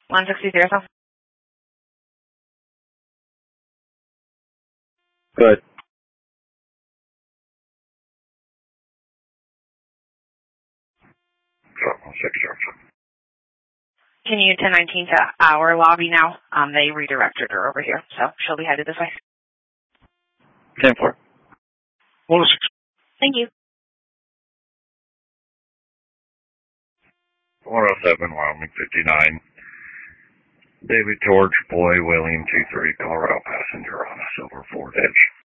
163 or something. Good. Can you 1019 to our lobby now? They redirected her over here, so she'll be headed this way. 10-4. 106. Thank you. 107, Wyoming 59. David George, Boy, William 23, Colorado passenger on a silver Ford Edge.